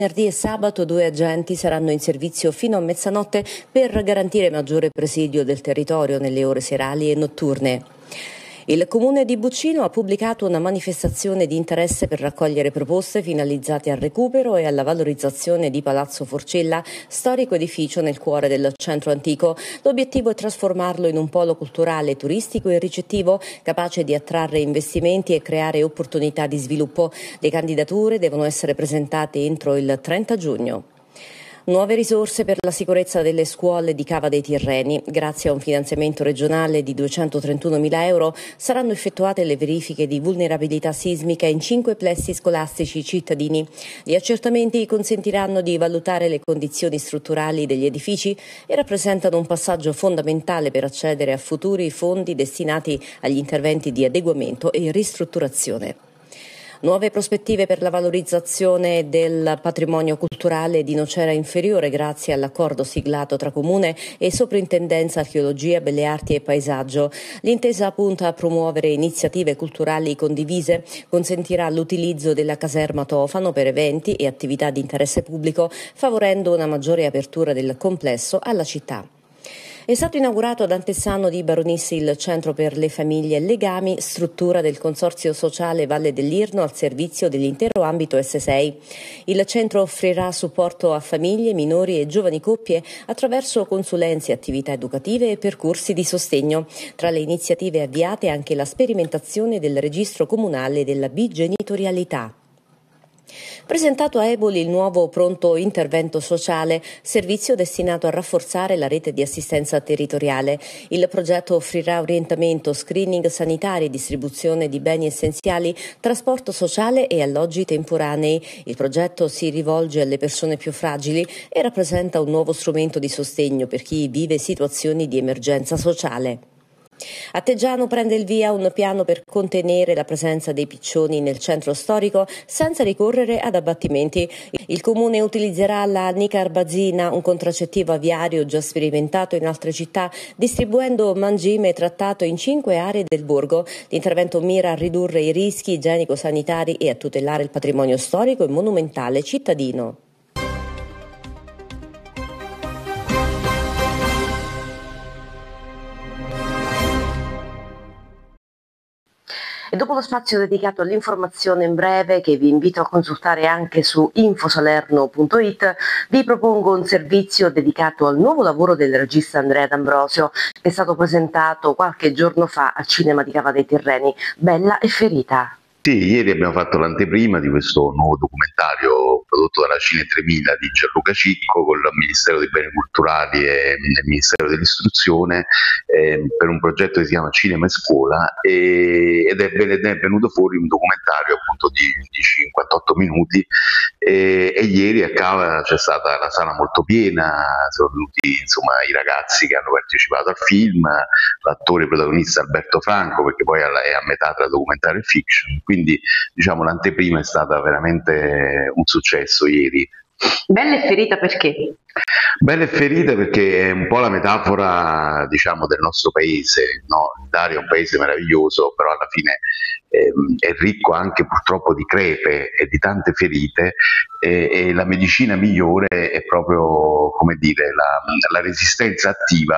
Venerdì e sabato 2 agenti saranno in servizio fino a mezzanotte per garantire maggiore presidio del territorio nelle ore serali e notturne. Il Comune di Buccino ha pubblicato una manifestazione di interesse per raccogliere proposte finalizzate al recupero e alla valorizzazione di Palazzo Forcella, storico edificio nel cuore del centro antico. L'obiettivo è trasformarlo in un polo culturale, turistico e ricettivo, capace di attrarre investimenti e creare opportunità di sviluppo. Le candidature devono essere presentate entro il 30 giugno. Nuove risorse per la sicurezza delle scuole di Cava dei Tirreni. Grazie a un finanziamento regionale di 231.000 euro saranno effettuate le verifiche di vulnerabilità sismica in 5 plessi scolastici cittadini. Gli accertamenti consentiranno di valutare le condizioni strutturali degli edifici e rappresentano un passaggio fondamentale per accedere a futuri fondi destinati agli interventi di adeguamento e ristrutturazione. Nuove prospettive per la valorizzazione del patrimonio culturale di Nocera Inferiore grazie all'accordo siglato tra Comune e Soprintendenza Archeologia, Belle Arti e Paesaggio. L'intesa punta a promuovere iniziative culturali condivise, consentirà l'utilizzo della caserma Tofano per eventi e attività di interesse pubblico, favorendo una maggiore apertura del complesso alla città. È stato inaugurato ad Antessano di Baronissi il Centro per le Famiglie e Legami, struttura del Consorzio Sociale Valle dell'Irno al servizio dell'intero ambito S6. Il centro offrirà supporto a famiglie, minori e giovani coppie attraverso consulenze, attività educative e percorsi di sostegno. Tra le iniziative avviate anche la sperimentazione del registro comunale della bigenitorialità. Presentato a Eboli il nuovo pronto intervento sociale, servizio destinato a rafforzare la rete di assistenza territoriale. Il progetto offrirà orientamento, screening sanitari, distribuzione di beni essenziali, trasporto sociale e alloggi temporanei. Il progetto si rivolge alle persone più fragili e rappresenta un nuovo strumento di sostegno per chi vive situazioni di emergenza sociale. A Teggiano prende il via un piano per contenere la presenza dei piccioni nel centro storico senza ricorrere ad abbattimenti. Il comune utilizzerà la nicarbazina, un contraccettivo aviario già sperimentato in altre città, distribuendo mangime trattato in 5 aree del borgo. L'intervento mira a ridurre i rischi igienico-sanitari e a tutelare il patrimonio storico e monumentale cittadino. E dopo lo spazio dedicato all'informazione in breve, che vi invito a consultare anche su infosalerno.it, vi propongo un servizio dedicato al nuovo lavoro del regista Andrea D'Ambrosio, che è stato presentato qualche giorno fa al Cinema di Cava dei Tirreni, Bella e Ferita. Sì, ieri abbiamo fatto l'anteprima di questo nuovo documentario prodotto dalla Cine 3000 di Gianluca Cicco con il Ministero dei Beni Culturali e il Ministero dell'Istruzione per un progetto che si chiama Cinema e Scuola ed è venuto fuori un documentario appunto di 58 minuti e ieri a Cava c'è stata la sala molto piena, sono venuti insomma i ragazzi che hanno partecipato al film, l'attore protagonista Alberto Franco, perché poi è a metà tra documentario e fiction, quindi diciamo l'anteprima è stata veramente un successo ieri. Bella e ferita perché? Bella e ferita perché è un po' la metafora diciamo del nostro paese, no? L'Italia è un paese meraviglioso, però alla fine è ricco anche purtroppo di crepe e di tante ferite e la medicina migliore è proprio, come dire, la resistenza attiva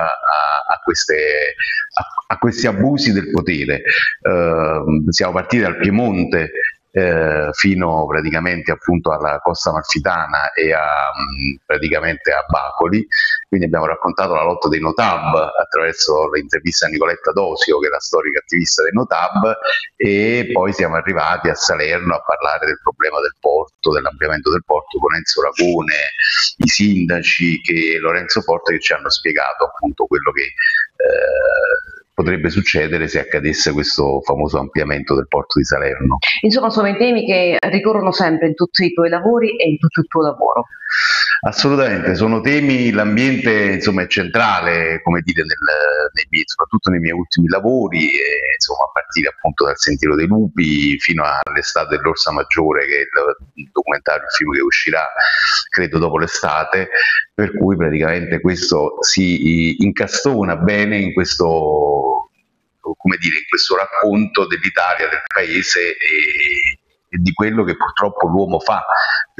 a questi abusi del potere. Siamo partiti dal Piemonte fino praticamente appunto alla Costa Amalfitana e praticamente a Bacoli, quindi abbiamo raccontato la lotta dei Notab attraverso l'intervista a Nicoletta Dosio, che è la storica attivista dei Notab, e poi siamo arrivati a Salerno a parlare del problema del porto, dell'ampliamento del porto con Enzo Ragone, i sindaci e Lorenzo Forte, che ci hanno spiegato appunto quello che potrebbe succedere se accadesse questo famoso ampliamento del porto di Salerno. Insomma, sono i temi che ricorrono sempre in tutti i tuoi lavori e in tutto il tuo lavoro. Assolutamente, sono temi, l'ambiente insomma è centrale, come dire, soprattutto nei miei ultimi lavori, insomma a partire appunto dal Sentiero dei Lupi fino all'estate dell'Orsa Maggiore, che è il documentario, il film che uscirà credo dopo l'estate, per cui praticamente questo si incastona bene in questo, come dire, in questo racconto dell'Italia, del paese e di quello che purtroppo l'uomo fa